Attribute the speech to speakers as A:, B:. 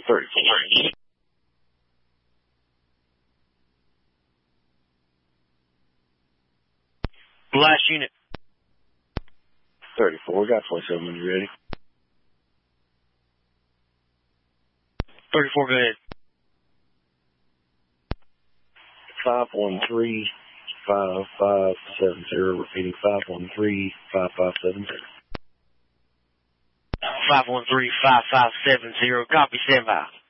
A: 34.
B: Last unit.
A: 34, we got 27 when you're ready.
B: 34, go ahead.
A: 513-5570, repeating 513-5570.
B: 513-5570, copy, stand by.